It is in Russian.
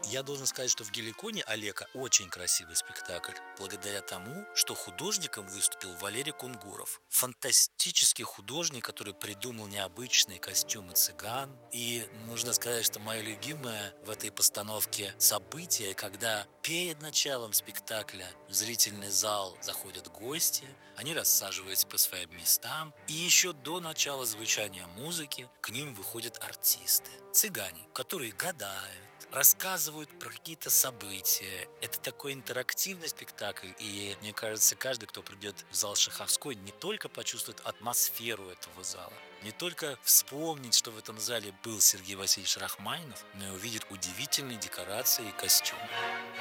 Я должен сказать, что в Геликоне Олега очень красивый спектакль, благодаря тому, что художником выступил Валерий Кунгуров. Фантастический художник, который придумал необычные костюмы цыган. И нужно сказать, что мое любимое в этой постановке событие, когда перед началом спектакля в зрительный зал заходят гости, они рассаживаются по своим местам, и еще до начала звучания музыки к ним выходят артисты, цыгане, которые гадают, рассказывают про какие-то события. Это такой интерактивный спектакль, и мне кажется, каждый, кто придет в зал Шаховской, не только почувствует атмосферу этого зала, не только вспомнит, что в этом зале был Сергей Васильевич Рахманинов, но и увидит удивительные декорации и костюмы.